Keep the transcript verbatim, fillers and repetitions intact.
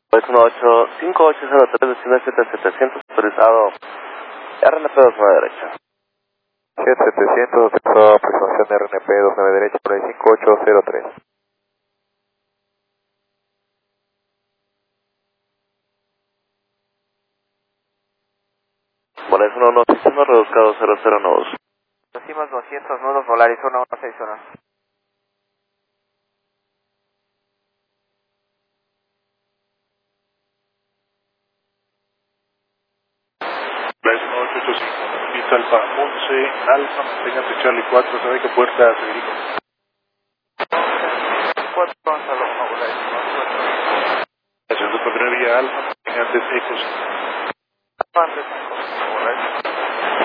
Es uno ocho cinco ocho cero tres, destino siete setecientos, autorizado R N P dos nueve derecha. siete setecientos, autorizado aproximación de R N P dos nueve derecha, por ahí cinco ocho cero tres. Bueno, es uno uno seis uno, reduzcado cero cero nudos. Decimos doscientos nudos, Volaris uno uno seis uno. Volaris uno ocho ocho cinco, pista Alfa once, Alfa, manténgase Charlie cuatro, sabe que puerta se dirige. cuatro, Gonzalo, no, Volaris uno ocho ocho. Estación de Patrón Vía Alfa, manténgase Ecos. Antes, Volaris.